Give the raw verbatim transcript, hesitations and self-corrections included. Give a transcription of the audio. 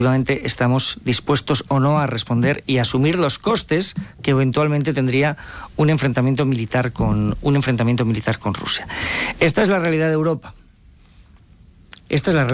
efectivamente estamos dispuestos o no a responder y asumir los costes que eventualmente tendría un enfrentamiento militar con un enfrentamiento militar con Rusia. Esta es la realidad de Europa. Esta es la